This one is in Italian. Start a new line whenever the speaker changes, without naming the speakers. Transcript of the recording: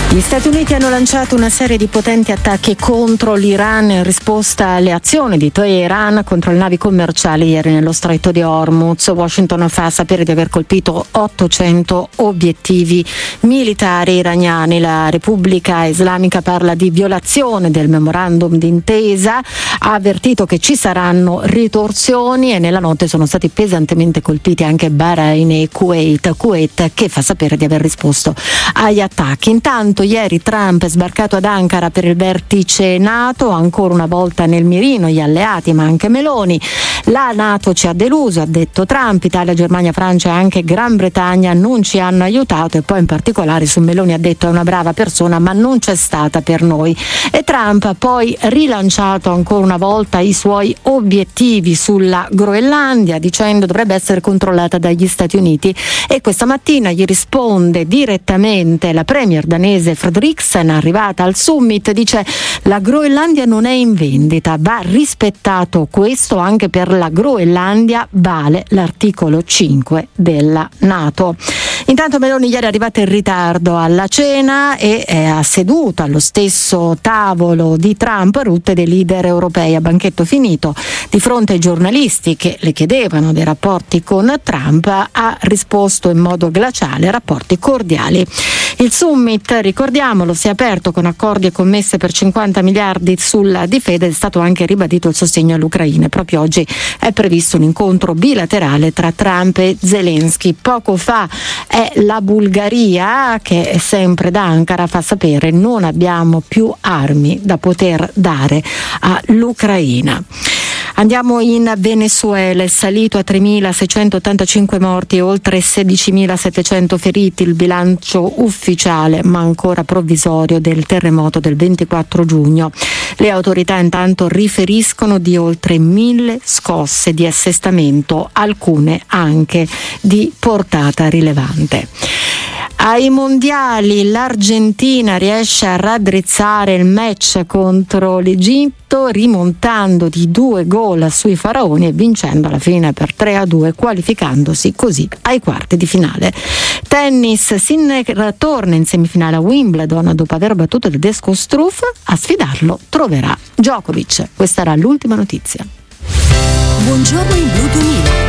Gli Stati Uniti hanno lanciato una serie di potenti attacchi contro l'Iran in risposta alle azioni di Teheran contro le navi commerciali ieri nello stretto di Hormuz. Washington fa sapere di aver colpito 800 obiettivi militari iraniani. La Repubblica Islamica parla di violazione del memorandum d'intesa, ha avvertito che ci saranno ritorsioni e nella notte sono stati pesantemente colpiti anche Bahrain e Kuwait che fa sapere di aver risposto agli attacchi. Intanto ieri Trump è sbarcato ad Ankara per il vertice NATO, ancora una volta nel mirino gli alleati ma anche Meloni. La NATO ci ha deluso, ha detto Trump, Italia, Germania, Francia e anche Gran Bretagna non ci hanno aiutato, e poi in particolare su Meloni ha detto è una brava persona ma non c'è stata per noi. E Trump ha poi rilanciato ancora una volta i suoi obiettivi sulla Groenlandia dicendo dovrebbe essere controllata dagli Stati Uniti, e questa mattina gli risponde direttamente la premier danese Frederiksen, arrivata al summit, dice la Groenlandia non è in vendita, va rispettato questo, anche per la Groenlandia vale l'articolo 5 della NATO. Intanto Meloni ieri è arrivata in ritardo alla cena e ha seduto allo stesso tavolo di Trump, Rutte, dei leader europei. A banchetto finito, di fronte ai giornalisti che le chiedevano dei rapporti con Trump, ha risposto in modo glaciale: rapporti cordiali. Il summit, ricordiamolo, si è aperto con accordi e commesse per 50 miliardi sulla difesa ed è stato anche ribadito il sostegno all'Ucraina. Proprio oggi è previsto un incontro bilaterale tra Trump e Zelensky. Poco fa è la Bulgaria che, sempre da Ankara, fa sapere non abbiamo più armi da poter dare all'Ucraina. Andiamo in Venezuela, è salito a 3.685 morti e oltre 16.700 feriti il bilancio ufficiale, ma ancora provvisorio, del terremoto del 24 giugno. Le autorità intanto riferiscono di oltre 1.000 scosse di assestamento, alcune anche di portata rilevante. Ai mondiali l'Argentina riesce a raddrizzare il match contro l'Egitto rimontando di 2 gol sui faraoni e vincendo alla fine per 3-2, qualificandosi così ai quarti di finale. Tennis, Sinner torna in semifinale a Wimbledon dopo aver battuto il tedesco Struff, a sfidarlo troverà Djokovic. Questa era l'ultima notizia.
Buongiorno in Blu 2000.